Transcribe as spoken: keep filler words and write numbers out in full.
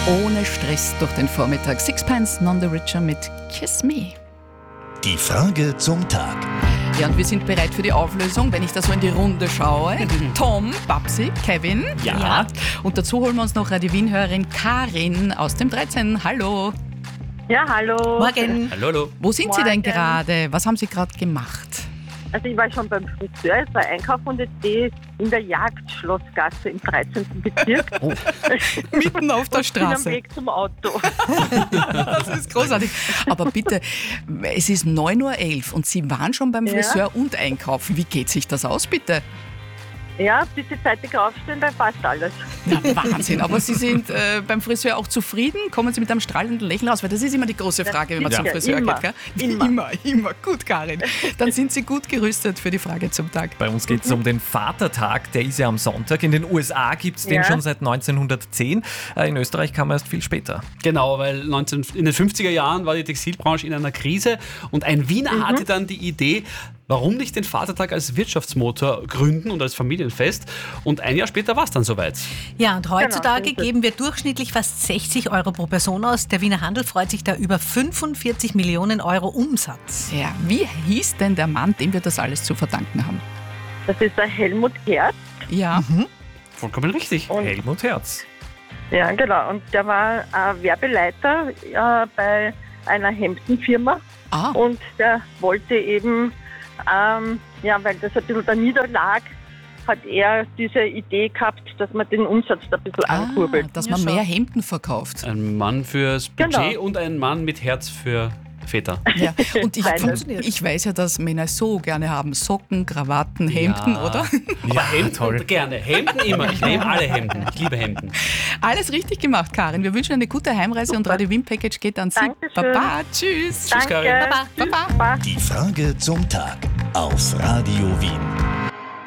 Ohne Stress durch den Vormittag. Sixpence None the Richer mit Kiss Me. Die Frage zum Tag. Ja, und wir sind bereit für die Auflösung, wenn ich da so in die Runde schaue. Tom, Babsi, Kevin. Ja. ja. Und dazu holen wir uns noch die Wien-Hörerin Karin aus dem dreizehn. Hallo. Ja, hallo. Morgen. Hallo, hallo. Wo sind Sie denn Morgen. gerade? Was haben Sie gerade gemacht? Also ich war schon beim Friseur, es war einkaufen und jetzt stehe ich in der Jagdschlossgasse im dreizehnten Bezirk. Oh. Mitten auf der und bin am Straße. Weg zum Auto. Das ist großartig. Aber bitte, es ist neun Uhr elf und Sie waren schon beim Ja. Friseur und einkaufen. Wie geht sich das aus, bitte? Ja, bis Sie zeitig aufstehen, dann passt alles. Na, Wahnsinn. Aber Sie sind äh, beim Friseur auch zufrieden? Kommen Sie mit einem strahlenden Lächeln aus? Weil das ist immer die große Frage, wenn man Ja. zum Friseur Immer. geht. Gell? Immer. immer, immer. Gut, Karin. Dann sind Sie gut gerüstet für die Frage zum Tag. Bei uns geht es um den Vatertag, der ist ja am Sonntag. In den U S A gibt es den Ja. schon seit neunzehnhundertzehn. Äh, In Österreich kam er erst viel später. Genau, weil neunzehn, in den fünfziger Jahren war die Textilbranche in einer Krise und ein Wiener hatte dann die Idee, warum nicht den Vatertag als Wirtschaftsmotor gründen und als Familienfest. Und ein Jahr später war es dann soweit. Ja, und heutzutage Genau, so ist es. geben wir durchschnittlich fast sechzig Euro pro Person aus. Der Wiener Handel freut sich da über fünfundvierzig Millionen Euro Umsatz. Ja, wie hieß denn der Mann, dem wir das alles zu verdanken haben? Das ist der Helmut Herz. Ja, Vollkommen richtig. Und, Helmut Herz. ja, genau. Und der war äh, Werbeleiter äh, bei einer Hemdenfirma. ah, Und der wollte eben, ähm, ja, weil das ein bisschen da niederlag, hat er diese Idee gehabt, dass man den Umsatz da ein bisschen ah ankurbelt. dass Ja, man schau. mehr Hemden verkauft. Ein Mann fürs Budget Genau. und ein Mann mit Herz für Väter. Ja. Und ich, Beides. ich weiß ja, dass Männer so gerne haben. Socken, Krawatten, Hemden, Ja. oder? Aber Hemden gerne. Hemden immer. Ich nehme alle Hemden. Ich liebe Hemden. Alles richtig gemacht, Karin. Wir wünschen eine gute Heimreise und Radio Wien Package geht an Sie. Dankeschön. Baba, tschüss. Danke. Karin. Baba. Tschüss, Baba. Baba. Die Frage zum Tag auf Radio Wien.